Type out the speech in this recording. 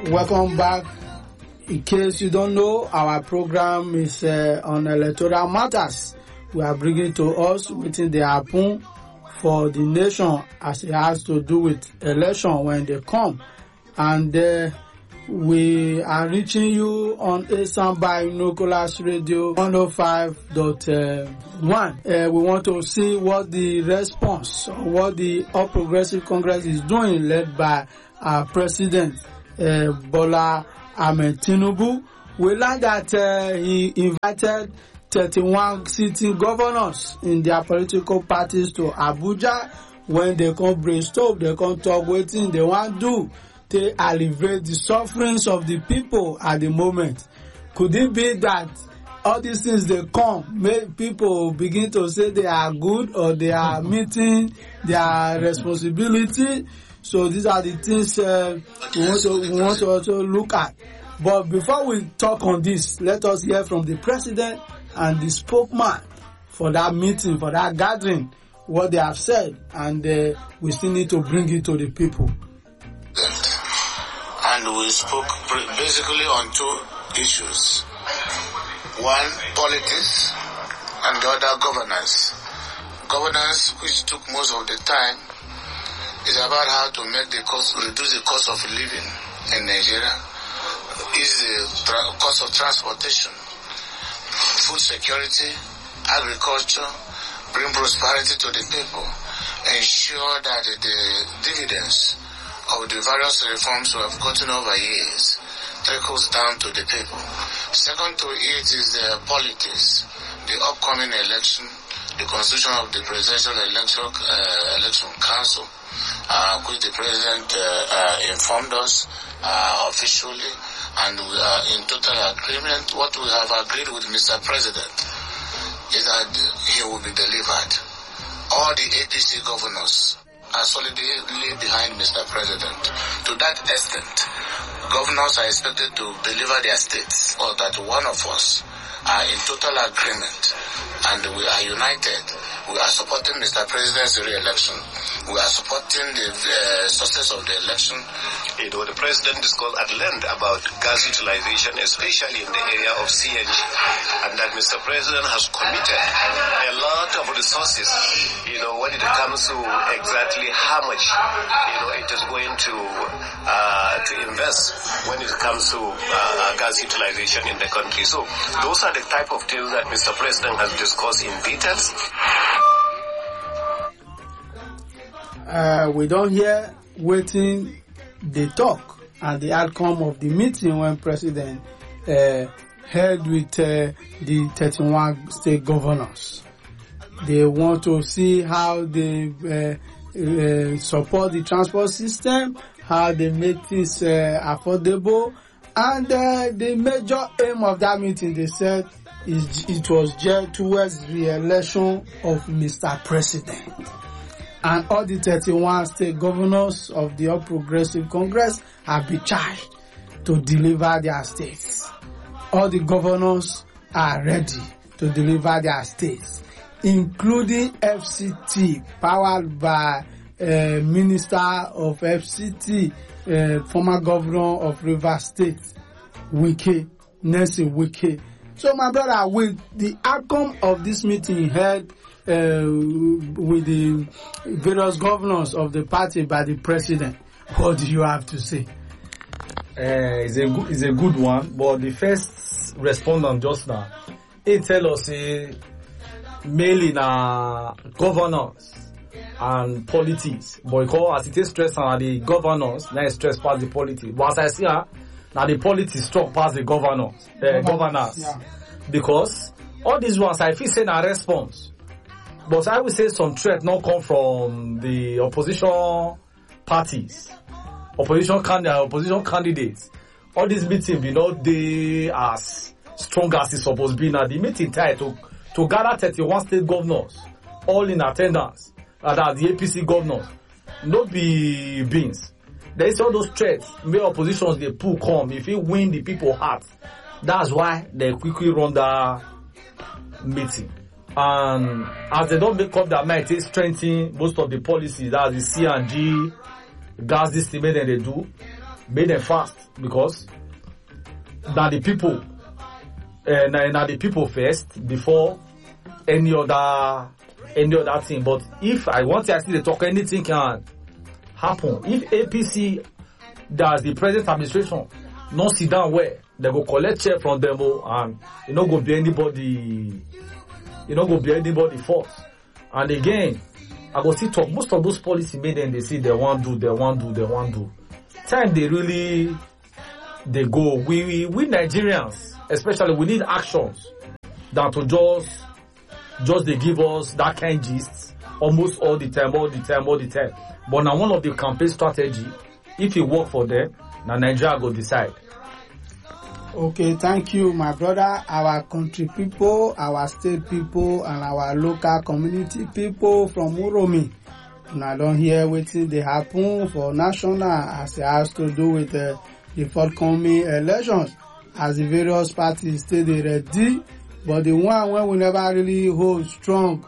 Welcome back. In case you don't know, our program is on electoral matters. We are bringing to us within the happen for the nation as it has to do with election when they come. And we are reaching you on Asan by Binoculars Radio 105.1. We want to see what the response, what the All Progressive Congress is doing, led by our President Bola Ahmed Tinubu. We learned that he invited 31 sitting governors in their political parties to Abuja. When they come brainstorm, they come talk wetin they want to do to alleviate the sufferings of the people at the moment. Could it be that all these things they come make people begin to say they are good or they are meeting their responsibility? So these are the things we want to also look at. But before we talk on this, let us hear from the president and the spokesman for that meeting, for that gathering, what they have said, and we still need to bring it to the people. And we spoke basically on two issues. One, politics, and the other, governance. Governance, which took most of the time, is about how to make reduce the cost of living in Nigeria, ease the cost of transportation, food security, agriculture, bring prosperity to the people, ensure that the dividends of the various reforms we have gotten over years trickles down to the people. Second to it is the politics, the upcoming election, the constitution of the presidential election council, which the president informed us officially, and we are in total agreement. What we have agreed with Mr. President is that he will be delivered. All the APC governors are solidly behind Mr. President. To that extent, governors are expected to deliver their states, or that one of us are in total agreement, and we are united. We are supporting Mr. President's re-election. We are supporting the success of the election. You know, the President discussed at length about gas utilization, especially in the area of CNG, and that Mr. President has committed a lot of resources, you know, when it comes to exactly how much, you know, it is going to invest when it comes to gas utilization in the country. So those are the type of things that Mr. President has discussed in details. We don't hear waiting the talk and the outcome of the meeting when President held with the 31 state governors. They want to see how they support the transport system, how they make things affordable, and the major aim of that meeting, they said, it was geared towards the election of Mr. President. And all the 31 state governors of the All Progressive Congress have been charged to deliver their states. All the governors are ready to deliver their states, including FCT, powered by Minister of FCT, former governor of Rivers State, Nelson Wike. So, my brother, with the outcome of this meeting held with the various governors of the party by the president, what do you have to say? It's a good one, but the first respondent just now, he tell us mainly na governors and politics, but because as it is stress on the governors, now it's stress past the politics. But as I see, now the politics struck past the governors, yeah. Because all these ones, I feel say na response. But I would say some threat not come from the opposition parties, opposition candidates. All these meetings be not they as strong as it's supposed to be. Now the meeting time to gather 31 state governors, all in attendance, that the APC governors, not be beans. There is all those threats. May oppositions they pull come if you win the people heart. That's why they quickly run the meeting. And as they don't make up their mind, they strengthen most of the policies, that's the C&G, gas estimate that they do. make them fast, because now the people, now the people first before any other thing. But if I want to actually talk, anything can happen. If APC, that's the present administration, not sit down where they go collect check from them, and you know go be anybody fault. And again, I go see talk, most of those policy made them, they see they want do. Time they really they go. We Nigerians, especially, we need actions than to just they give us that kind of gist almost all the time. But now one of the campaign strategy, if it work for them, now Nigeria go decide. Okay, thank you, my brother. Our country people, our state people, and our local community people from Uromi. Now don't hear wetin dey happen for national as it has to do with the forthcoming elections, as the various parties stay dey ready, but the one where we never really hold strong